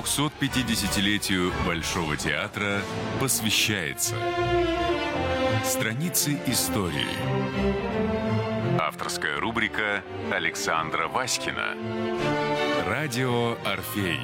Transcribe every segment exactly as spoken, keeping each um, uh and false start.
двухсот пятидесятилетию Большого театра посвящается страницы истории. Авторская рубрика Александра Васькина. Радио «Орфей».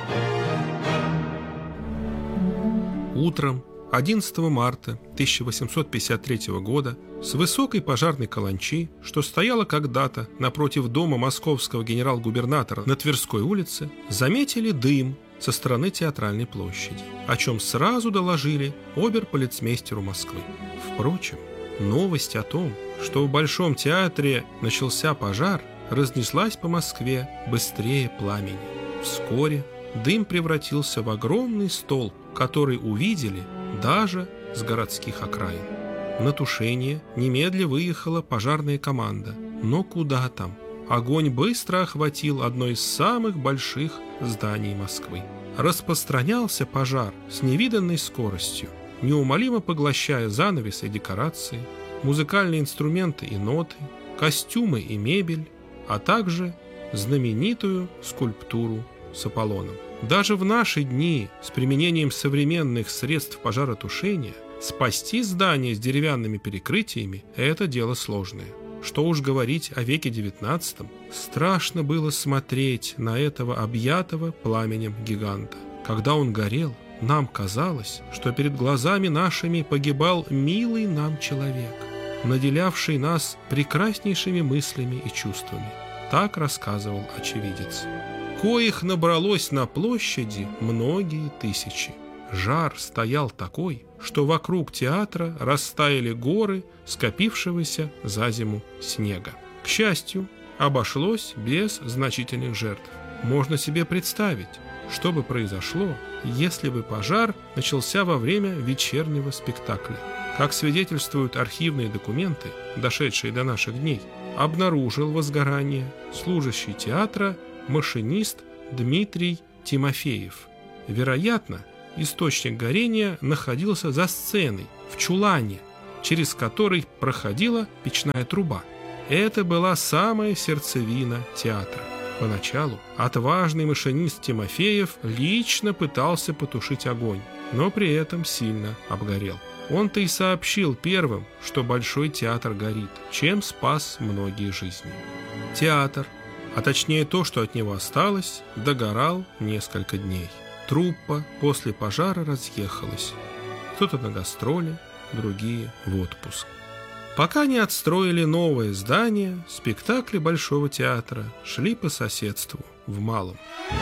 Утром одиннадцатого марта тысяча восемьсот пятьдесят третьего года с высокой пожарной каланчи, что стояла когда-то напротив дома московского генерал-губернатора на Тверской улице, заметили дым со стороны Театральной площади, о чем сразу доложили обер-полицмейстеру Москвы. Впрочем, новость о том, что в Большом театре начался пожар, разнеслась по Москве быстрее пламени. Вскоре дым превратился в огромный столб, который увидели даже с городских окраин. На тушение немедля выехала пожарная команда. Но куда там? Огонь быстро охватил одно из самых больших зданий Москвы. Распространялся пожар с невиданной скоростью, неумолимо поглощая занавесы и декорации, музыкальные инструменты и ноты, костюмы и мебель, а также знаменитую скульптуру с Аполлоном. Даже в наши дни с применением современных средств пожаротушения спасти здание с деревянными перекрытиями – это дело сложное. Что уж говорить о веке девятнадцатом, страшно было смотреть на этого объятого пламенем гиганта. Когда он горел, нам казалось, что перед глазами нашими погибал милый нам человек, наделявший нас прекраснейшими мыслями и чувствами. Так рассказывал очевидец. Коих набралось на площади многие тысячи. Жар стоял такой, что вокруг театра растаяли горы скопившегося за зиму снега. К счастью, обошлось без значительных жертв. Можно себе представить, что бы произошло, если бы пожар начался во время вечернего спектакля. Как свидетельствуют архивные документы, дошедшие до наших дней, обнаружил возгорание служащий театра машинист Дмитрий Тимофеев. Вероятно, источник горения находился за сценой, в чулане, через который проходила печная труба. Это была самая сердцевина театра. Поначалу отважный машинист Тимофеев лично пытался потушить огонь, но при этом сильно обгорел. Он-то и сообщил первым, что Большой театр горит, чем спас многие жизни. Театр, а точнее то, что от него осталось, догорал несколько дней. Труппа после пожара разъехалась. Кто-то на гастроли, другие в отпуск. Пока не отстроили новое здание, спектакли Большого театра шли по соседству в Малом.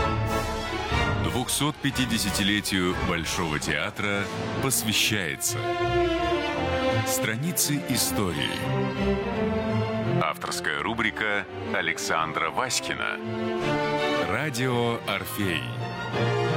двухсот пятидесятилетию Большого театра посвящается страницы истории. Авторская рубрика Александра Васькина. Радио «Орфей».